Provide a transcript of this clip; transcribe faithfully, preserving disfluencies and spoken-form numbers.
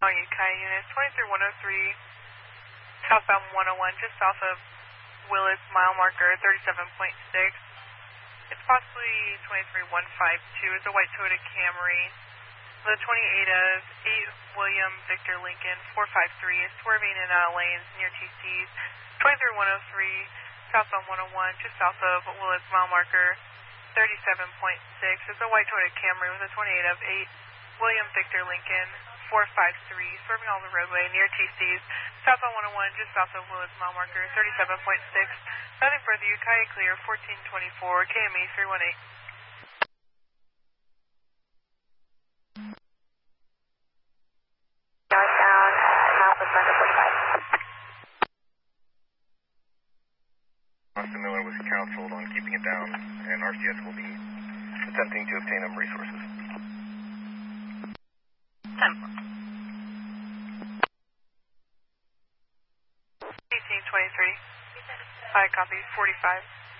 All U K units, twenty-three one oh three, southbound one oh one, just south of Willis, mile marker thirty-seven point six. It's possibly twenty-three one fifty-two. It's a white Toyota Camry. The twenty-eight of eight William Victor Lincoln four five three is swerving in out of lanes near T C's. twenty-three one oh three, southbound one oh one, just south of Willis, mile marker thirty-seven point six. It's a white Toyota Camry with a twenty-eight of eight William Victor Lincoln four five three, swerving on the roadway near T C's. Southbound one oh one, just south of Willis, mile marker thirty-seven point six. Nothing further, Ukiah clear, fourteen twenty-four, K M E three one eight. Northbound at Northwest Center forty-five. Austin Miller was counseled on keeping it down, and R C S will be attempting to obtain them resources. ten four. eighteen twenty-three. I copy, forty-five.